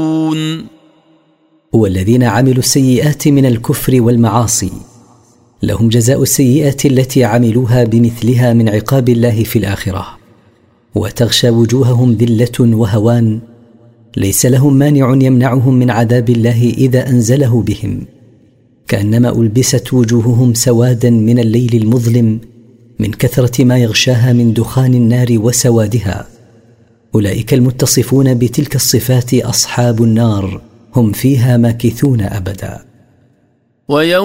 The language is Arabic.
والذين عملوا السيئات من الكفر والمعاصي لهم جزاء السيئات التي عملوها بمثلها من عقاب الله في الآخرة، وتغشى وجوههم ذلة وهوان، ليس لهم مانع يمنعهم من عذاب الله إذا أنزله بهم، كأنما ألبست وجوههم سوادا من الليل المظلم من كثرة ما يغشاها من دخان النار وسوادها. أولئك المتصفون بتلك الصفات أصحاب النار، هم فيها ماكثون أبدا.